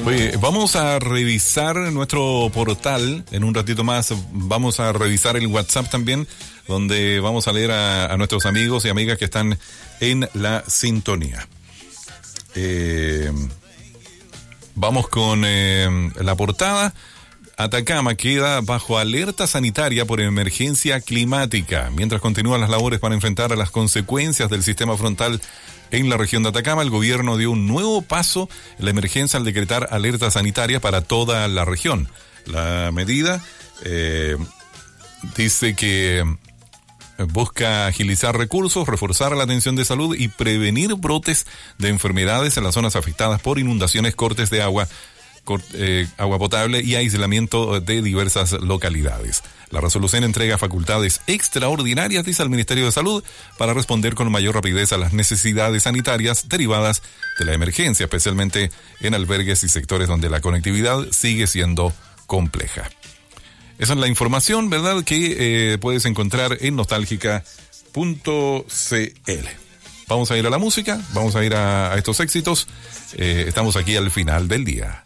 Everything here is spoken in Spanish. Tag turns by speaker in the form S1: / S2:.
S1: Oye, vamos a revisar nuestro portal. En un ratito más vamos a revisar el WhatsApp también, donde vamos a leer a nuestros amigos y amigas que están en la sintonía. Vamos con la portada. Atacama queda bajo alerta sanitaria por emergencia climática. Mientras continúan las labores para enfrentar a las consecuencias del sistema frontal en la región de Atacama, el gobierno dio un nuevo paso en la emergencia al decretar alerta sanitaria para toda la región. La medida dice que busca agilizar recursos, reforzar la atención de salud y prevenir brotes de enfermedades en las zonas afectadas por inundaciones, cortes de agua potable y aislamiento de diversas localidades. La resolución entrega facultades extraordinarias, dice el Ministerio de Salud, para responder con mayor rapidez a las necesidades sanitarias derivadas de la emergencia, especialmente en albergues y sectores donde la conectividad sigue siendo compleja. Esa es la información, ¿verdad?, que puedes encontrar en nostálgica.cl. Vamos a ir a la música, vamos a ir a estos éxitos. Estamos aquí al final del día.